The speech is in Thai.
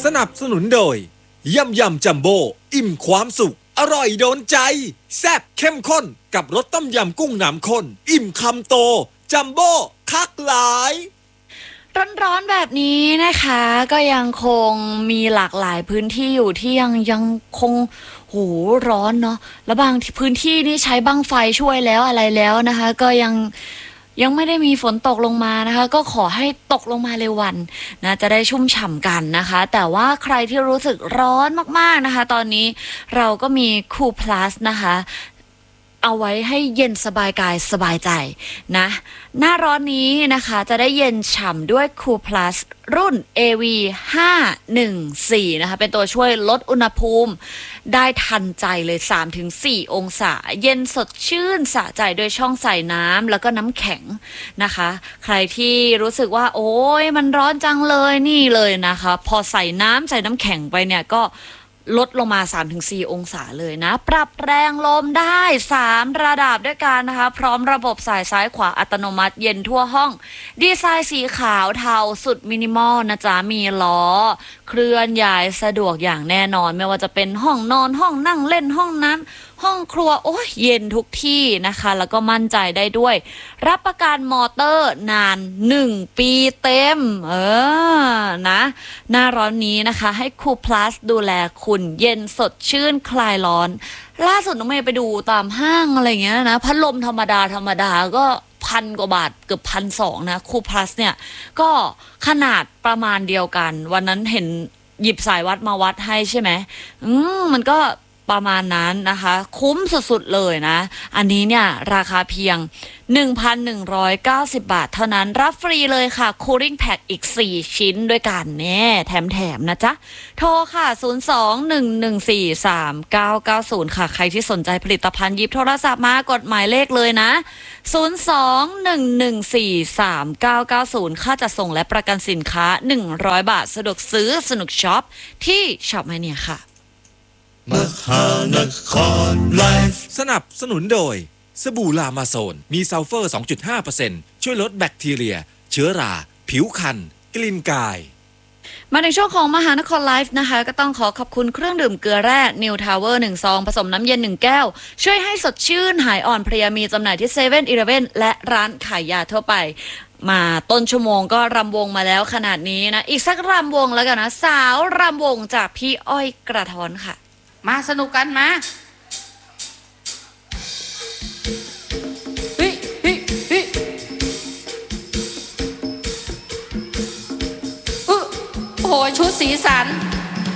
สนับสนุนโดยยำจัมโบ้อิ่มความสุขอร่อยโดนใจแซ่บเข้มข้นกับรสต้มยำกุ้งน้ำข้นอิ่มคำโตจัมโบ้คักหลายร้อนๆแบบนี้นะคะก็ยังคงมีหลากหลายพื้นที่อยู่ที่ยังคงโหร้อนเนาะแล้วบางพื้นที่นี่ใช้บั้งไฟช่วยแล้วอะไรแล้วนะคะก็ยังไม่ได้มีฝนตกลงมานะคะก็ขอให้ตกลงมาเร็ววันนะจะได้ชุ่มฉ่ำกันนะคะแต่ว่าใครที่รู้สึกร้อนมากๆนะคะตอนนี้เราก็มีคูลพลัสนะคะเอาไว้ให้เย็นสบายกายสบายใจนะหน้าร้อนนี้นะคะจะได้เย็นฉ่ำด้วย Cool Plus รุ่น AV 514นะคะเป็นตัวช่วยลดอุณหภูมิได้ทันใจเลย 3-4 องศาเย็นสดชื่นสะใจโดยช่องใส่น้ำแล้วก็น้ำแข็งนะคะใครที่รู้สึกว่าโอ้ยมันร้อนจังเลยนี่เลยนะคะพอใส่น้ำใส่น้ำแข็งไปเนี่ยก็ลดลงมา 3-4 องศาเลยนะปรับแรงลมได้3ระดับด้วยกันนะคะพร้อมระบบสายซ้ายขวาอัตโนมัติเย็นทั่วห้องดีไซน์สีขาวเทาสุดมินิมอลนะจ๊ะมีล้อเคลื่อนย้ายสะดวกอย่างแน่นอนไม่ว่าจะเป็นห้องนอนห้องนั่งเล่นห้องน้ำห้องครัวโอ้ยเย็นทุกที่นะคะแล้วก็มั่นใจได้ด้วยรับประกันมอเตอร์นาน1 ปีเต็มนะหน้าร้อนนี้นะคะให้คูลพลัสดูแลคุณเย็นสดชื่นคลายร้อนล่าสุดน้องเมย์ไปดูตามห้างอะไรเงี้ยนะพัดลมธรรมดาก็1,000 กว่าบาทเกือบ1,200นะคูลพลัสเนี่ยก็ขนาดประมาณเดียวกันวันนั้นเห็นหยิบสายวัดมาวัดให้ใช่ไหมมันก็ประมาณนั้นนะคะคุ้มสุดๆเลยนะอันนี้เนี่ยราคาเพียง 1,190 บาทเท่านั้นรับฟรีเลยค่ะ Cooling Pack อีก4ชิ้นด้วยกันเนี่ยแถมนะจ๊ะโทรค่ะ 02-114-3990 ค่ะใครที่สนใจผลิตภัณฑ์หยิบโทรศัพท์มากดหมายเลขเลยนะ 02-114-3990 ค่าจัดส่งและประกันสินค้า100 บาทสะดวกซื้อสนุกช็อปที่ช็อปManiaค่ะมหานครไลฟ์สนับสนุนโดยสบู่ลามาโซนมีซัลเฟอร์ 2.5% ช่วยลดแบคทีเรียเชื้อราผิวคันกลิ่นกายมาในช่วงของมหานครไลฟ์นะคะก็ต้องขอบคุณเครื่องดื่มเกลือแร่นิวทาวเวอร์1 ซองผสมน้ำเย็น1 แก้วช่วยให้สดชื่นหายอ่อนเพลียมีจำหน่ายที่เซเว่นอีเลฟเว่นและร้านขายยาทั่วไปมาต้นชั่วโมงก็รำวงมาแล้วขนาดนี้นะอีกสักรำวงแล้วกันนะสาวรำวงจากพี่อ้อยกระท้อนค่ะมาสนุกกันมาโอ้โหชุดสีสัน